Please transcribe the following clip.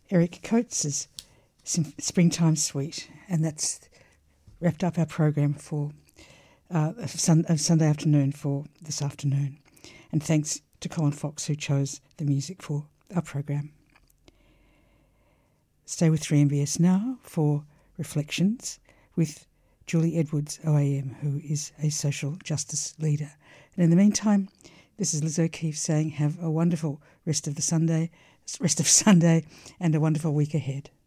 Eric Coates' Springtime Suite, and that's wrapped up our program for Sunday afternoon for this afternoon. And thanks to Colin Fox, who chose the music for our program. Stay with 3MBS now for Reflections with Julie Edwards, OAM, who is a social justice leader. And in the meantime, this is Liz O'Keefe saying have a wonderful rest of Sunday and a wonderful week ahead.